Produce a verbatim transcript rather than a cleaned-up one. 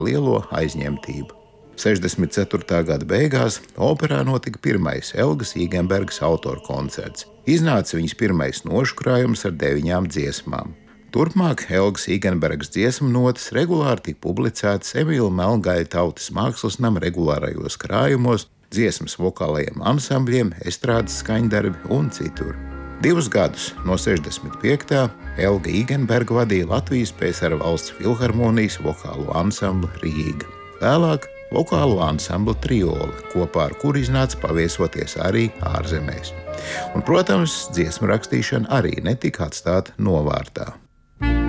lielo aizņemtību. sešdesmit ceturtā gada beigās operā notika pirmais Elgas Īgenbergas autoru koncerts. Iznāca viņas pirmais noškrājums ar deviņām dziesmām. Turpmāk Elgas Īgenbergas dziesmu notis regulāri tika publicētas Emīla Melngaļa Tautas mākslas nama regulārajos krājumos, dziesmas vokālajiem ansambļiem, estrādes skaņdarbi un citur. Divus gadus no sešdesmit piektā Elga Īgenberga vadīja Latvijas P S R Valsts filharmonijas vokālo ansamblu Rīga. Vēlāk vokālo ansamblu Triole, kopā ar kuru iznāca paviesoties arī ārzemēs. Un, protams, dziesmu rakstīšana arī netika atstāta novārtā.